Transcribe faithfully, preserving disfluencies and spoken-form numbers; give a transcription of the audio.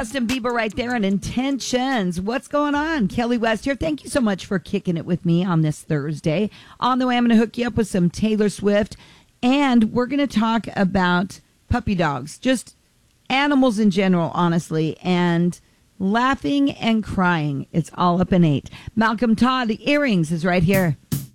Justin Bieber right there and Intentions. What's going on? Kelly West here. Thank you so much for kicking it with me on this Thursday. On the way, I'm going to hook you up with some Taylor Swift. And we're going to talk about puppy dogs, just animals in general, honestly, and laughing and crying. It's all up in eight. Malcolm Todd, the Earrings, is right here.